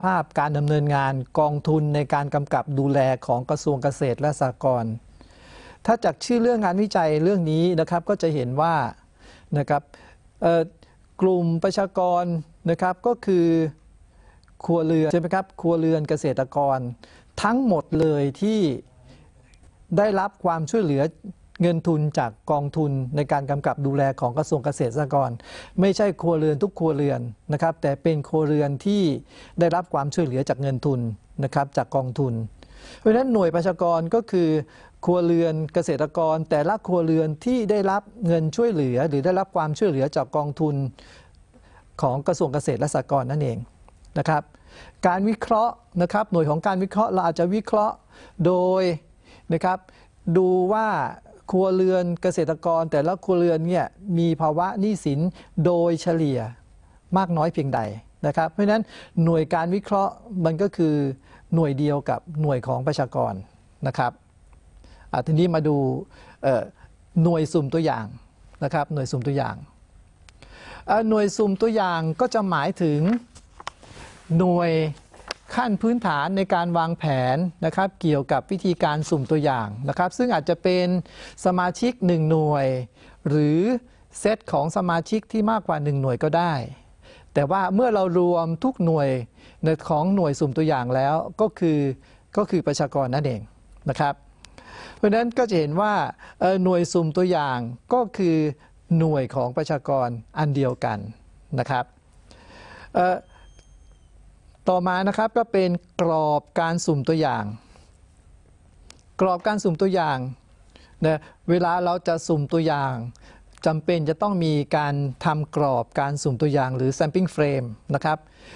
ภาพการดำเนินงานกองทุนในการกำกับดูแลของกระทรวงเกษตรและสหกรณ์ถ้าจากชื่อเรื่องงานวิจัยเรื่องนี้นะครับก็จะเห็นว่านะครับกลุ่มประชากรนะครับก็คือครัวเรือนใช่ไหมครับครัวเรือนเกษตรกรทั้งหมดเลยที่ได้รับความช่วยเหลือเงินทุนจากกองทุนในการกำกับดูแลของกระทรวงเกษตรและสหกรณ์ไม่ใช่ครัวเรือนทุกครัวเรือนนะครับแต่เป็นครัวเรือนที่ได้รับความช่วยเหลือจากเงินทุนนะครับจากกองทุนเพราะฉะนั้นหน่วยประชากรก็คือครัวเรือนเกษตรกรแต่ละครัวเรือนที่ได้รับเงินช่วยเหลือหรือได้รับความช่วยเหลือจากกองทุนของกระทรวงเกษตรและสหกรณ์นั่นเองนะครับการวิเคราะห์นะครับหน่วยของการวิเคราะห์เราอาจจะวิเคราะห์โดยนะครับดูว่าครัวเรือนเกษตรกรแต่ละครัวเรือนเนี่ยมีภาวะหนี้สินโดยเฉลี่ยมากน้อยเพียงใดนะครับเพราะฉะนั้นหน่วยการวิเคราะห์มันก็คือหน่วยเดียวกับหน่วยของประชากรนะครับทีนี้มาดูหน่วยสุ่มตัวอย่างนะครับหน่วยสุ่มตัวอย่างหน่วยสุ่มตัวอย่างก็จะหมายถึงหน่วยขั้นพื้นฐานในการวางแผนนะครับเกี่ยวกับวิธีการสุ่มตัวอย่างนะครับซึ่งอาจจะเป็นสมาชิก1หน่วยหรือเซตของสมาชิกที่มากกว่า1หน่วยก็ได้แต่ว่าเมื่อเรารวมทุกหน่วยของหน่วยสุ่มตัวอย่างแล้วก็คือประชากรนั่นเองนะครับเพราะฉะนั้นก็จะเห็นว่าหน่วยสุ่มตัวอย่างก็คือหน่วยของประชากรอันเดียวกันนะครับต่อมานะครับก็เป็นกรอบการสุ่มตัวอย่างกรอบการสุ่มตัวอย่างนะเวลาเราจะสุ่มตัวอย่างจำเป็นจะต้องมีการทำกรอบการสุ่มตัวอย่างหรือ sampling frame นะครับ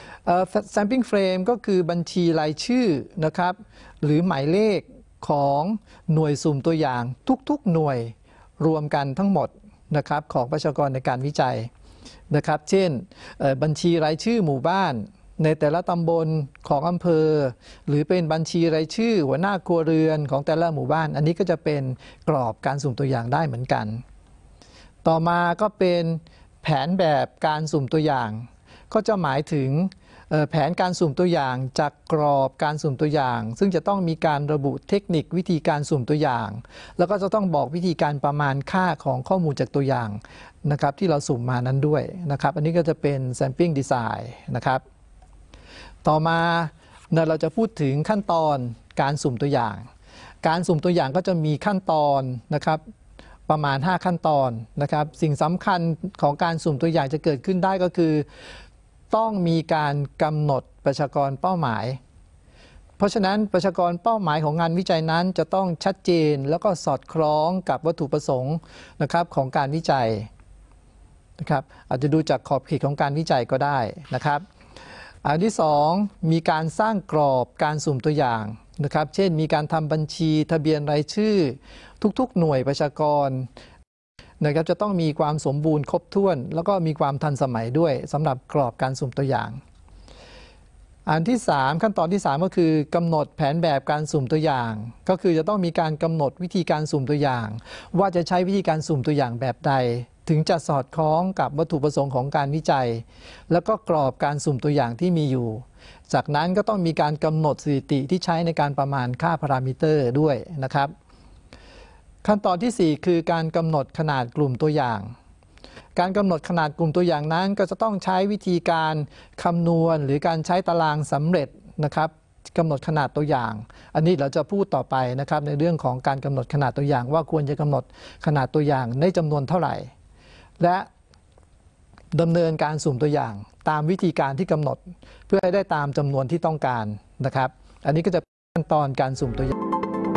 sampling frame ก็คือบัญชีรายชื่อนะครับหรือหมายเลขของหน่วยสุ่มตัวอย่างทุกๆหน่วยรวมกันทั้งหมดนะครับของประชากรในการวิจัยนะครับเช่นบัญชีรายชื่อหมู่บ้านในแต่ละตำบลของอำเภอหรือเป็นบัญชีรายชื่อหัวหน้าครัวเรือนของแต่ละหมู่บ้านอันนี้ก็จะเป็นกรอบการสุ่มตัวอย่างได้เหมือนกันต่อมาก็เป็นแผนแบบการสุ่มตัวอย่างก็จะหมายถึงแผนการสุ่มตัวอย่างจากกรอบการสุ่มตัวอย่างซึ่งจะต้องมีการระบุเทคนิควิธีการสุ่มตัวอย่างแล้วก็จะต้องบอกวิธีการประมาณค่าของข้อมูลจากตัวอย่างนะครับที่เราสุ่มมานั้นด้วยนะครับอันนี้ก็จะเป็น sampling design นะครับต่อมาเราจะพูดถึงขั้นตอนการสุ่มตัวอย่างการสุ่มตัวอย่างก็จะมีขั้นตอนนะครับประมาณ5ขั้นตอนนะครับสิ่งสำคัญของการสุ่มตัวอย่างจะเกิดขึ้นได้ก็คือต้องมีการกำหนดประชากรเป้าหมายเพราะฉะนั้นประชากรเป้าหมายของงานวิจัยนั้นจะต้องชัดเจนแล้วก็สอดคล้องกับวัตถุประสงค์นะครับของการวิจัยนะครับอาจจะดูจากขอบเขตของการวิจัยก็ได้นะครับอันที่2มีการสร้างกรอบการสุ่มตัวอย่างนะครับเช่นมีการทำบัญชีทะเบียนรายชื่อทุกๆหน่วยประชากรนะครับจะต้องมีความสมบูรณ์ครบถ้วนแล้วก็มีความทันสมัยด้วยสำหรับกรอบการสุ่มตัวอย่างอันที่3ขั้นตอนที่3ก็คือกำหนดแผนแบบการสุ่มตัวอย่างก็คือจะต้องมีการกำหนดวิธีการสุ่มตัวอย่างว่าจะใช้วิธีการสุ่มตัวอย่างแบบใดถึงจะสอดคล้องกับวัตถุประสงค์ของการวิจัยแล้วก็กรอบการสุ่มตัวอย่างที่มีอยู่จากนั้นก็ต้องมีการกำหนดสถิติที่ใช้ในการประมาณค่าพารามิเตอร์ด้วยนะครับขั้นตอนที่4คือการกำหนดขนาดกลุ่มตัวอย่างการกำหนดขนาดกลุ่มตัวอย่างนั้นก็จะต้องใช้วิธีการคำนวณหรือการใช้ตารางสำเร็จนะครับกำหนดขนาดตัวอย่างอันนี้เราจะพูดต่อไปนะครับในเรื่องของการกำหนดขนาดตัวอย่างว่าควรจะกำหนดขนาดตัวอย่างในจำนวนเท่าไหร่และดำเนินการสุ่มตัวอย่างตามวิธีการที่กำหนดเพื่อให้ได้ตามจำนวนที่ต้องการนะครับอันนี้ก็จะเป็นขั้นตอนการสุ่มตัวอย่าง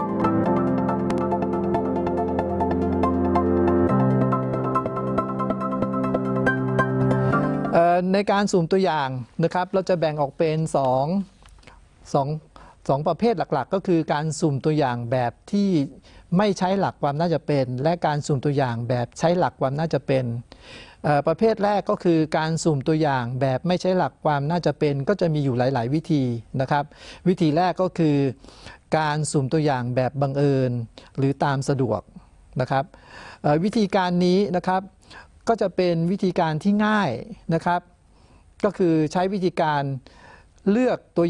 ในการสุ่มตัวอย่างนะครับเราจะแบ่งออกเป็น2ประเภทหลักๆก็คือการสุ่มตัวอย่างแบบที่ไม่ใช้หลักความน่าจะเป็นและการสุ่มตัวอย่างแบบใช้หลักความน่าจะเป็นประเภทแรกก็คือการสุ่มตัวอย่างแบบไม่ใช้หลักความน่าจะเป็นก็จะมีอยู่หลายๆวิธีนะครับวิธีแรกก็คือการสุ่มตัวอย่างแบบบังเอิญหรือตามสะดวกนะครับวิธีการนี้นะครับก็จะเป็นวิธีการที่ง่ายนะครับก็คือใช้วิธีการเลือกตัว